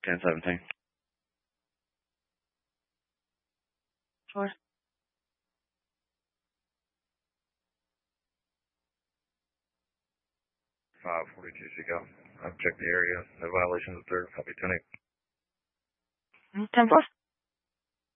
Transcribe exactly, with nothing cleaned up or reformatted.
ten seventeen. Sure. five forty-two Seagull. I've checked the area. No violations observed. Copy ten eight. ten four.